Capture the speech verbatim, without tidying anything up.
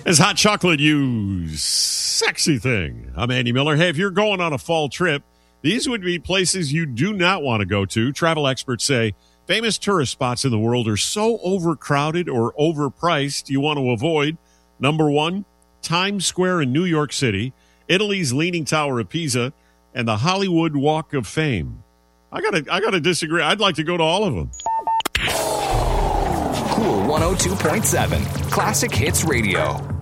Is hot chocolate, you sexy thing. I'm Andy Miller. Hey, if you're going on a fall trip, these would be places you do not want to go to. Travel experts say famous tourist spots in the world are so overcrowded or overpriced you want to avoid. Number one, Times Square in New York City, Italy's Leaning Tower of Pisa, and the Hollywood Walk of Fame. I gotta, I gotta disagree. I'd like to go to all of them. Cool one oh two point seven, Classic Hits Radio.